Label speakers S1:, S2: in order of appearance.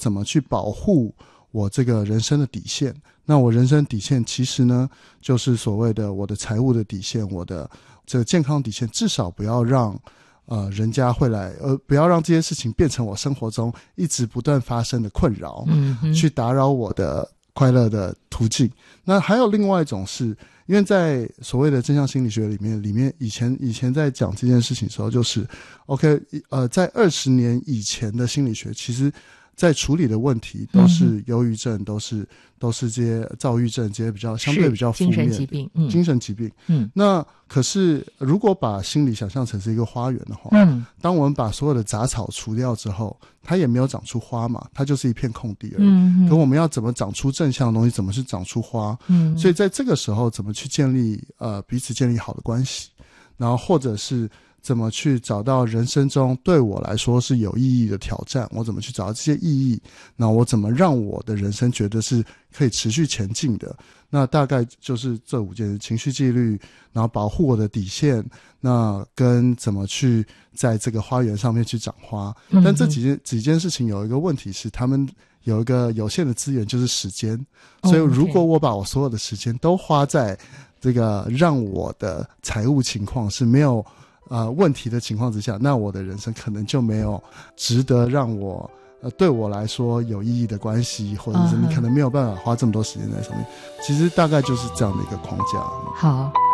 S1: 怎么去保护我这个人生的底线。那我人生底线其实呢，就是所谓的我的财务的底线，我的这个健康底线，至少不要让人家会来，不要让这些事情变成我生活中一直不断发生的困扰，去打扰我的快乐的途径。那还有另外一种是，因为在所谓的正向心理学里面以前在讲这件事情的时候，就是 OK， 在20年以前的心理学，其实在处理的问题都是忧郁症，都是这些躁郁症，这些比较相对比较负面的精神疾病。那可是如果把心理想象成是一个花园的话，当我们把所有的杂草除掉之后，它也没有长出花嘛，它就是一片空地而已。可我们要怎么长出正向的东西，怎么去长出花？所以在这个时候，怎么去建立彼此建立好的关系，然后或者是怎么去找到人生中对我来说是有意义的挑战，我怎么去找到这些意义，那我怎么让我的人生觉得是可以持续前进的。那大概就是这5件：情绪纪律，然后保护我的底线，那跟怎么去在这个花园上面去长花。但这几件事情有一个问题是，他们有一个有限的资源，就是时间。所以如果我把我所有的时间都花在这个让我的财务情况是没有问题的情况之下，那我的人生可能就没有值得让我对我来说有意义的关系，或者是你可能没有办法花这么多时间在上面。其实大概就是这样的一个框架。
S2: 好，